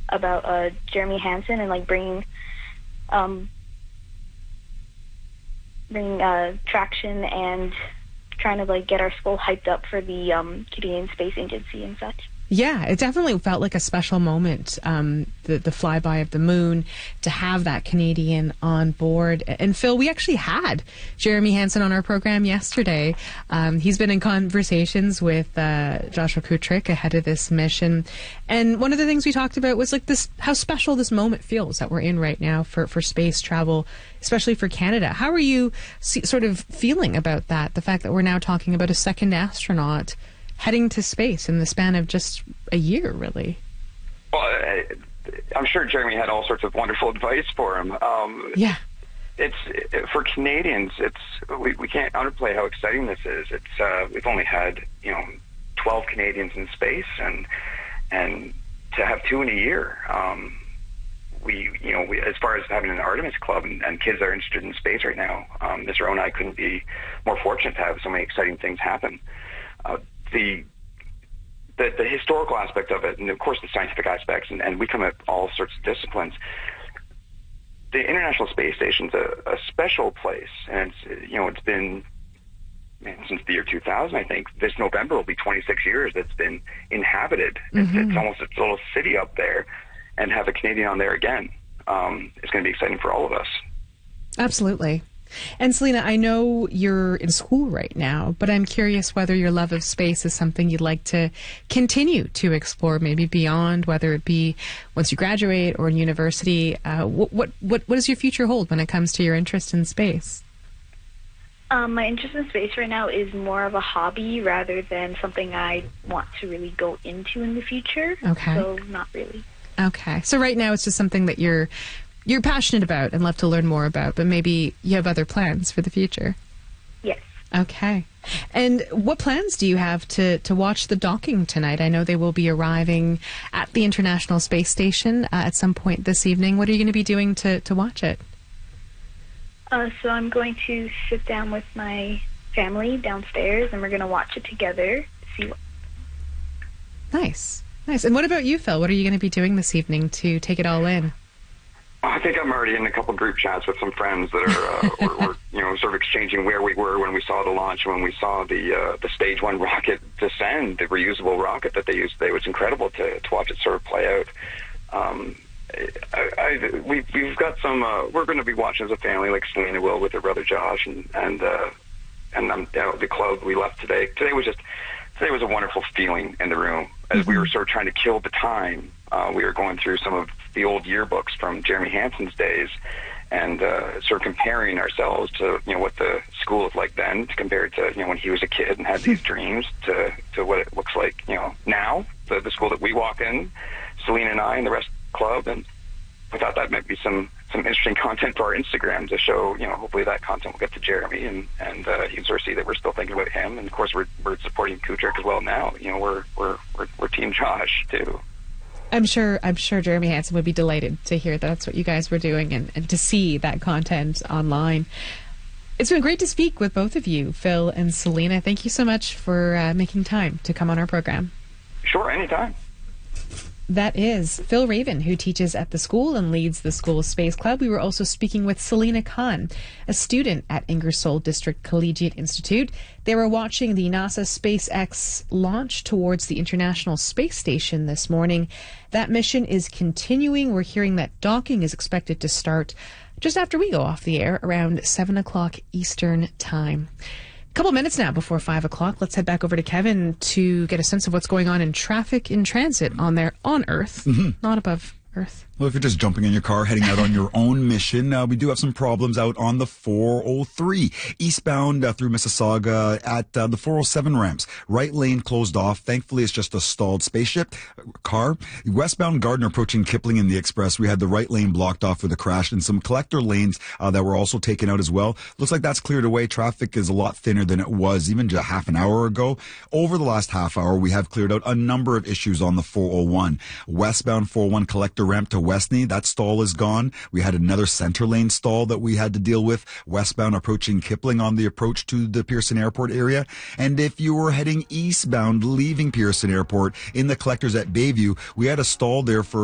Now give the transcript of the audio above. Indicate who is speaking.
Speaker 1: about Jeremy Hansen and like bringing traction and trying to like get our school hyped up for the Canadian Space Agency and such.
Speaker 2: Yeah, it definitely felt like a special moment, the flyby of the moon, to have that Canadian on board. And Phil, we actually had Jeremy Hansen on our program yesterday. He's been in conversations with Joshua Kutrick ahead of this mission. And one of the things we talked about was like this, how special this moment feels that we're in right now for space travel, especially for Canada. How are you sort of feeling about that? The fact that we're now talking about a second astronaut heading to space in the span of just a year, really.
Speaker 3: Well, I'm sure Jeremy had all sorts of wonderful advice for him.
Speaker 2: Yeah.
Speaker 3: It's for Canadians. We can't underplay how exciting this is. We've only had 12 Canadians in space, and to have 2 in a year. We as far as having an Artemis Club and kids that are interested in space right now, Ms. Rowe and I couldn't be more fortunate to have so many exciting things happen. The historical aspect of it, and of course the scientific aspects, and we come at all sorts of disciplines. The International Space Station's a special place, and it's been since the year 2000. I think this November will be 26 years that's been inhabited.
Speaker 2: Mm-hmm.
Speaker 3: It's almost a little city up there, and have a Canadian on there again. It's going to be exciting for all of us.
Speaker 2: Absolutely. And Selena, I know you're in school right now, but I'm curious whether your love of space is something you'd like to continue to explore, maybe beyond, whether it be once you graduate or in university. What does your future hold when it comes to your interest in space?
Speaker 1: My interest in space right now is more of a hobby rather than something I want to really go into in the future.
Speaker 2: Okay.
Speaker 1: So not really.
Speaker 2: Okay. So right now it's just something that you're passionate about and love to learn more about, but maybe you have other plans for the future.
Speaker 1: Yes.
Speaker 2: Okay. And what plans do you have to watch the docking tonight? I know they will be arriving at the International Space Station at some point this evening. What are you going to be doing to watch it?
Speaker 1: So I'm going to sit down with my family downstairs, and we're going to watch it together.
Speaker 2: Nice. Nice. And what about you, Phil? What are you going to be doing this evening to take it all in?
Speaker 3: I think I'm already in a couple group chats with some friends that are we're sort of exchanging where we were when we saw the launch, when we saw the Stage 1 rocket descend, the reusable rocket that they used today. It was incredible to watch it sort of play out. We've got some. We're going to be watching as a family, like Selena will with her brother Josh, and the club we left today. Today was a wonderful feeling in the room as we were sort of trying to kill the time. We were going through some of the old yearbooks from Jeremy Hansen's days, and sort of comparing ourselves to what the school was like then, to compare it to when he was a kid and had these dreams, to what it looks like now, the school that we walk in, Selena and I and the rest of the club. And I thought that might be some interesting content for our Instagram to show. Hopefully that content will get to Jeremy, and you can sort of see that we're still thinking about him. And of course we're supporting Kutrick as well now. We're Team Josh too.
Speaker 2: I'm sure Jeremy Hansen would be delighted to hear that's what you guys were doing and to see that content online. It's been great to speak with both of you, Phil and Selena. Thank you so much for making time to come on our program.
Speaker 3: Sure, anytime.
Speaker 2: That is Phil Raven, who teaches at the school and leads the school's space club. We were also speaking with Selena Khan, a student at Ingersoll District Collegiate Institute. They were watching the NASA SpaceX launch towards the International Space Station this morning. That mission is continuing. We're hearing that docking is expected to start just after we go off the air, around 7 o'clock Eastern Time. Couple minutes now before 5 o'clock. Let's head back over to Kevin to get a sense of what's going on in traffic in transit on Earth, not above Earth.
Speaker 4: Well, if you're just jumping in your car, heading out on your own mission, we do have some problems out on the 403. Eastbound through Mississauga at the 407 ramps. Right lane closed off. Thankfully, it's just a stalled spaceship car. Westbound Gardner approaching Kipling in the express. We had the right lane blocked off with a crash, and some collector lanes that were also taken out as well. Looks like that's cleared away. Traffic is a lot thinner than it was even just half an hour ago. Over the last half hour, we have cleared out a number of issues on the 401. Westbound 401 collector ramp to Westney, that stall is gone. We had another center lane stall that we had to deal with, westbound approaching Kipling on the approach to the Pearson Airport area. And if you were heading eastbound leaving Pearson Airport in the collectors at Bayview, we had a stall there for